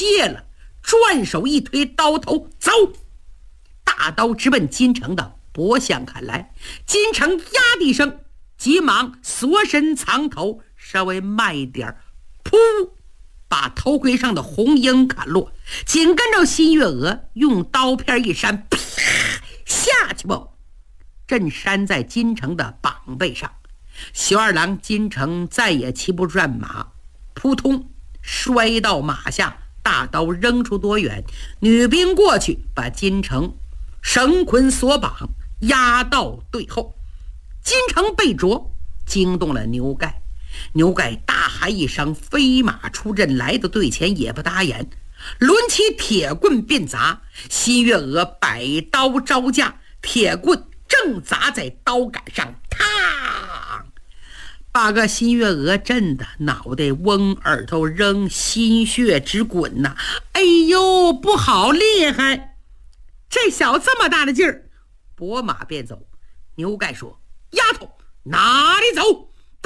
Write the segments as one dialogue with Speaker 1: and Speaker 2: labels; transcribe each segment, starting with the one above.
Speaker 1: 谢了，转手一推刀头，走！大刀直奔金城的脖项砍来。金城呀的一声，急忙缩身藏头，稍微慢一点，噗，把头盔上的红缨砍落。紧跟着新月娥用刀片一扇，啪下去吧，正扇在金城的膀背上。小二郎金城再也骑不转马，扑通摔到马下，大刀扔出多远，女兵过去把金城绳捆锁绑，压到队后。金城被捉，惊动了牛盖。牛盖大喊一声，飞马出阵，来到队前也不搭眼，抡起铁棍便砸。新月娥摆刀招架，铁棍正砸在刀杆上，嘡，把个新月娥震得脑袋嗡，耳朵扔，心血直滚呐！哎呦，不好，厉害！这小子这么大的劲儿，拨马便走。牛盖说：“丫头，哪里走？”啪，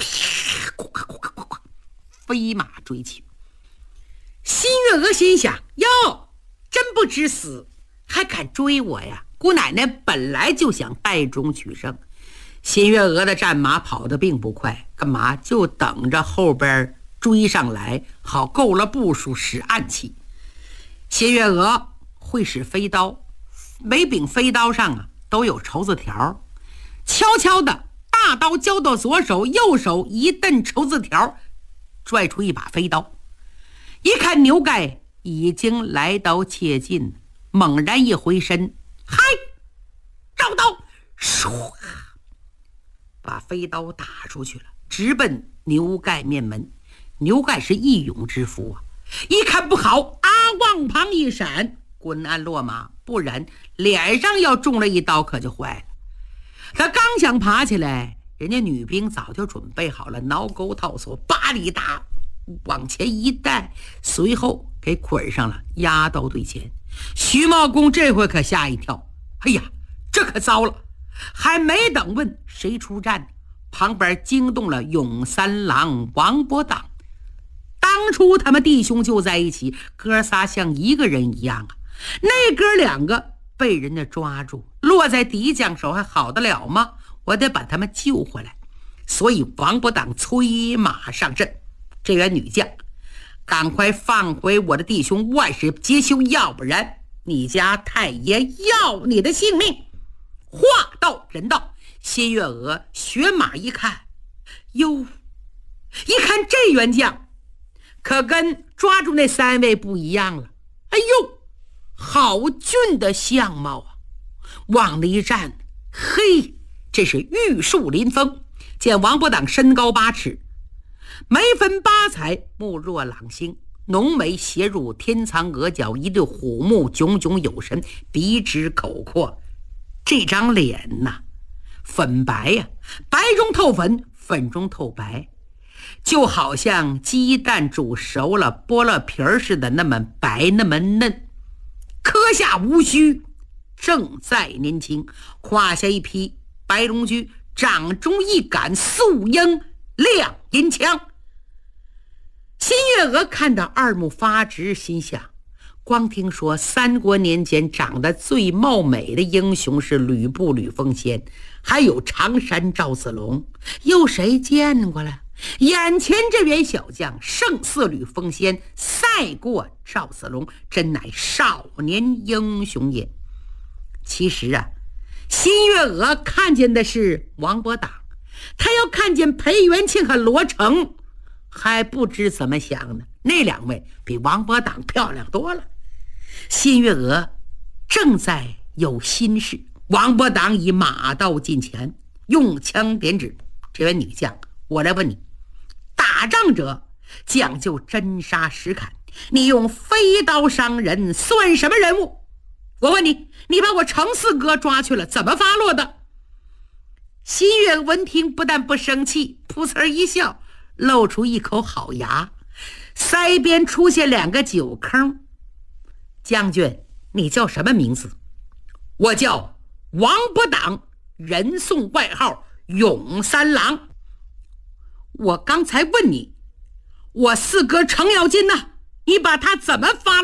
Speaker 1: 飞马追去。新月娥心想：哟，真不知死，还敢追我呀！姑奶奶本来就想败中取胜。新月娥的战马跑得并不快，干嘛就等着后边追上来，好够了部署使暗器。新月娥会使飞刀，每柄飞刀上都有绸子条，悄悄的大刀交到左手，右手一蹬绸子条，拽出一把飞刀。一看牛盖已经来到切近，猛然一回身，嗨，照刀，唰，把飞刀打出去了，直奔牛盖面门。牛盖是义勇之夫啊，一看不好，往旁一闪，滚鞍落马，不然脸上要中了一刀可就坏了。他刚想爬起来，人家女兵早就准备好了挠钩套索，巴里达往前一带，随后给捆上了，压到队前。徐茂公这回可吓一跳，哎呀，这可糟了！还没等问谁出战，旁边惊动了永三郎王伯党。当初他们弟兄就在一起，哥仨像一个人一样啊。那哥两个被人家抓住，落在敌将手，还好得了吗？我得把他们救回来。所以王伯党催马上阵。这员女将，赶快放回我的弟兄，万事皆休，要不然你家太爷要你的性命。话到人到，新月娥学马一看，哟，一看这员将可跟抓住那三位不一样了。哎呦，好俊的相貌啊！往那一站，嘿，这是玉树临风。见王伯党身高8尺，眉分8彩，目若朗星，浓眉斜入天苍额角，一对虎目炯炯有神，鼻直口阔。这张脸呐，粉白呀，白中透粉，粉中透白，就好像鸡蛋煮熟了剥了皮儿似的，那么白那么嫩，刻下无须，正在年轻。胯下一匹白龙驹，掌中一杆素鹰亮银枪。新月娥看到二目发直，心想，光听说3国年间长得最貌美的英雄是吕布吕奉先，还有常山赵子龙，有谁见过了？眼前这员小将胜似吕奉先，赛过赵子龙，真乃少年英雄也。其实新月娥看见的是王伯党，他要看见裴元庆和罗成，还不知怎么想呢。那两位比王伯党漂亮多了。新月娥正在有心事，王伯党以马到近前，用枪点指，这位女将，我来问你，打仗者讲究真杀实砍，你用飞刀伤人算什么人物？我问你，你把我程四哥抓去了，怎么发落的？新月闻听不但不生气，噗呲一笑，露出一口好牙，腮边出现2个酒坑。将军，你叫什么名字？我叫王伯党，人送外号永三郎。我刚才问你，我四哥程咬金呢，你把他怎么发